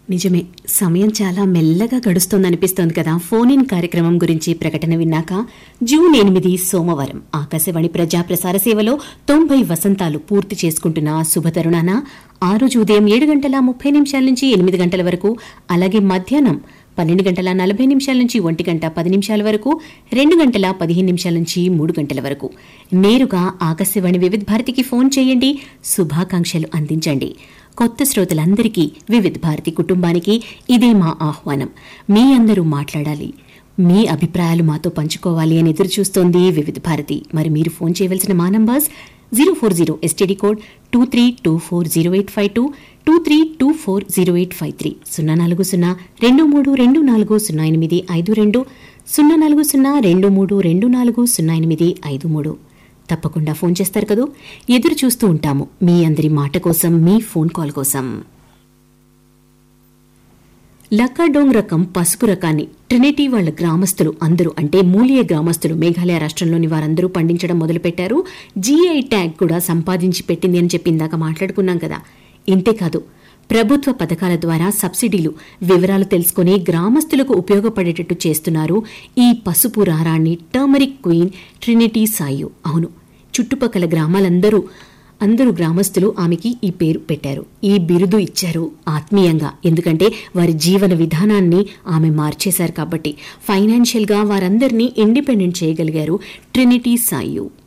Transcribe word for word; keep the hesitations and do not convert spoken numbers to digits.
నిజమే. సమయం చాలా మెల్లగా గడుస్తోందనిపిస్తోంది కదా. ఫోన్ ఇన్ కార్యక్రమం గురించి ప్రకటన విన్నాక జూన్ ఎనిమిది సోమవారం ఆకాశవాణి ప్రజా ప్రసార సేవలో తొంభై వసంతాలు పూర్తి చేసుకుంటున్న శుభతరుణాన ఆ రోజు ఉదయం ఏడు గంటల ముప్పై నిమిషాల నుంచి ఎనిమిది గంటల వరకు, అలాగే మధ్యాహ్నం పన్నెండు గంటల నలభై నిమిషాల నుంచి ఒంటి గంట పది నిమిషాల వరకు, రెండు గంటల పదిహేను నిమిషాల నుంచి మూడు గంటల వరకు నేరుగా ఆకాశవాణి వివిధ భారతికి ఫోన్ చేయండి, శుభాకాంక్షలు అందించండి. కొత్త శ్రోతలందరికీ వివిధ భారతి కుటుంబానికి ఇదే మా ఆహ్వానం. మీ అందరూ మాట్లాడాలి, మీ అభిప్రాయాలు మాతో పంచుకోవాలి అని ఎదురు చూస్తోంది వివిధ భారతి. మరి మీరు ఫోన్ చేయవలసిన మా numbers zero four zero STD code two three two four zero eight five two two three two four zero eight five three సున్నా నాలుగు సున్నా రెండు మూడు రెండు నాలుగు సున్నా ఎనిమిది ఐదు రెండు సున్నా నాలుగు సున్నా రెండు మూడు రెండు నాలుగు సున్నా ఎనిమిది ఐదు మూడు. తప్పకుండా ఫోన్ చేస్తారు కదూ. ఎదురు చూస్తూ ఉంటాము మీ అందరి మాట కోసం, మీ ఫోన్ కాల్ కోసం. లక్కాడోంగ్ రకం పసుపు రకాన్ని ట్రినిటీ వాళ్ల గ్రామస్తులు అందరూ, అంటే మూలియ గ్రామస్తులు, మేఘాలయ రాష్ట్రంలోని వారందరూ పండించడం మొదలుపెట్టారు. జీఐ ట్యాగ్ కూడా సంపాదించి పెట్టింది అని చెప్పి ఇందాక మాట్లాడుకున్నాం కదా. ఇంతేకాదు, ప్రభుత్వ పథకాల ద్వారా సబ్సిడీలు వివరాలు తెలుసుకుని గ్రామస్తులకు ఉపయోగపడేటట్టు చేస్తున్నారు ఈ పసుపు రారాన్ని టర్మరిక్ క్వీన్ ట్రినిటీ సాయు. అవును, చుట్టుపక్కల గ్రామాలందరూ అందరూ గ్రామస్తులు ఆమెకి ఈ పేరు పెట్టారు, ఈ బిరుదు ఇచ్చారు ఆత్మీయంగా. ఎందుకంటే వారి జీవన విధానాన్ని ఆమె మార్చేశారు కాబట్టి. ఫైనాన్షియల్గా వారందరినీ ఇండిపెండెంట్ చేయగలిగారు ట్రినిటీ సాయు.